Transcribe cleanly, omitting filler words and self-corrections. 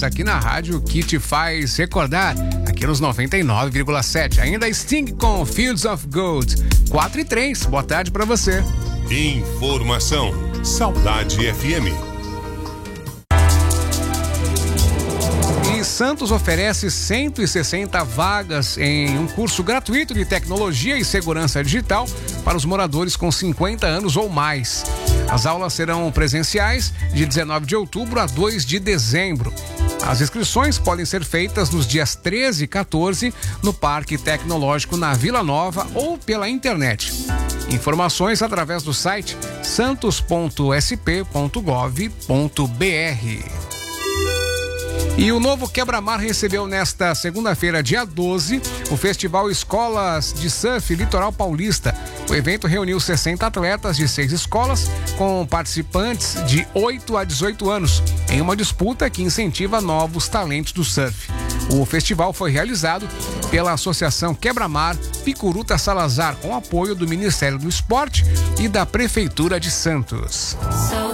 atividades aqui na rádio que te faz recordar, aqui nos 99,7. Ainda Sting com Fields of Gold. 4:03. Boa tarde pra você. Informação. Saudade FM. Santos oferece 160 vagas em um curso gratuito de tecnologia e segurança digital para os moradores com 50 anos ou mais. As aulas serão presenciais de 19 de outubro a 2 de dezembro. As inscrições podem ser feitas nos dias 13 e 14 no Parque Tecnológico na Vila Nova ou pela internet. Informações através do site santos.sp.gov.br. E o novo Quebra-Mar recebeu nesta segunda-feira, dia 12, o Festival Escolas de Surf Litoral Paulista. O evento reuniu 60 atletas de 6 escolas, com participantes de 8 a 18 anos, em uma disputa que incentiva novos talentos do surf. O festival foi realizado pela Associação Quebra-Mar Picuruta Salazar, com apoio do Ministério do Esporte e da Prefeitura de Santos.